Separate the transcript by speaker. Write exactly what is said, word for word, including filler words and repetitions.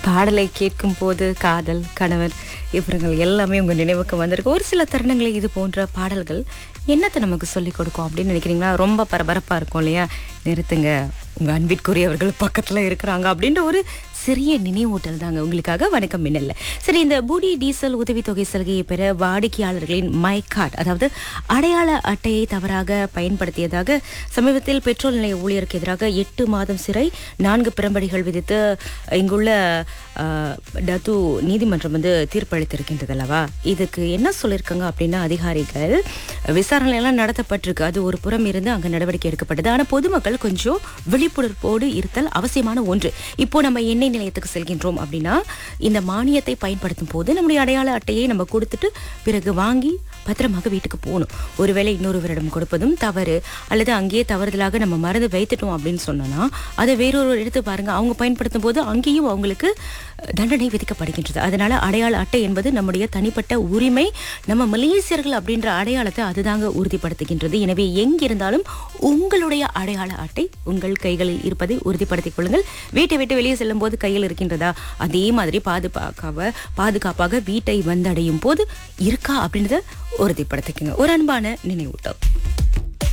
Speaker 1: பாடலை கேட்கும் போது காதல், கணவன் இவர்கள் எல்லாமே உங்க நினைவுக்கு வந்திருக்கு. ஒரு சில தருணங்களில் இது போன்ற பாடல்கள் என்னத்தை நமக்கு சொல்லிக் கொடுக்கும் அப்படின்னு நினைக்கிறீங்களா? ரொம்ப பரபரப்பா இருக்கும் இல்லையா? நிறுத்துங்க, உங்க அன்பிற்குரியவர்கள் பக்கத்துல இருக்கிறாங்க அப்படின்ற ஒரு சிறிய நினைவூட்டல் தாங்க உங்களுக்காக வணக்கம் மின்னல்ல. சரி, இந்த பூடி டீசல் உதவித்தொகை சலுகையை பெற வாடிக்கையாளர்களின் மை கார்டு, அதாவது அடையாள அட்டையை தவறாக பயன்படுத்தியதாக சமீபத்தில் பெட்ரோல் நிலைய ஊழியருக்கு எதிராக எட்டு மாதம் சிறை, நான்கு பிரம்படிகள் விதித்து இங்குள்ள அஹ், டத்து நீதிமன்றம் வந்து தீர்ப்பளித்திருக்கின்றது அல்லவா? இதுக்கு என்ன சொல்லியிருக்காங்க அப்படின்னா, அதிகாரிகள் விசாரணை எல்லாம் நடத்தப்பட்டிருக்கு, அது ஒரு புறம் இருந்து அங்க நடவடிக்கை எடுக்கப்பட்டது. ஆனா பொதுமக்கள் கொஞ்சம் விழிப்புணர்வோடு இருத்தல் அவசியமான ஒன்று. இப்போ நம்ம எண்ணெய் நிலையத்துக்கு செல்கின்றோம் அப்படின்னா, இந்த மானியத்தை பயன்படுத்தும் போது நம்முடைய அடையாள அட்டையை நம்ம கொடுத்துட்டு பிறகு வாங்கி பத்திரமாக வீட்டுக்கு போகணும். ஒருவேளை இன்னொருவரிடம் கொடுப்பதும் தவறு, அல்லது அங்கேயே தவறுதலாக நம்ம மறந்து வைத்துட்டோம் அப்படின்னு சொன்னோம்னா அதை வேறொரு எடுத்து பாருங்க, அவங்க பயன்படுத்தும் போது அங்கேயும் அவங்களுக்கு தண்டனை விதிக்கப்படுகின்றது. அதனால அடையாள அட்டை என்பது நம்முடைய தனிப்பட்ட உரிமை. நம்ம மலேசியர்கள் அப்படின்ற அடையாளத்தை அதுதாங்க உறுதிப்படுத்துகின்றது. எனவே எங்கிருந்தாலும் உங்களுடைய அடையாள அட்டை உங்கள் கைகளில் இருப்பதை உறுதிப்படுத்திக் கொள்ளுங்கள். வீட்டை விட்டு வெளியே செல்லும் போது கையில் இருக்கின்றதா, அதே மாதிரி பாதுகாப்பாக பாதுகாப்பாக வீட்டை வந்தடையும் போது இருக்கா அப்படின்றத உறுதிப்படுத்திக்கங்க. ஒரு அன்பான நினைவூட்டல்.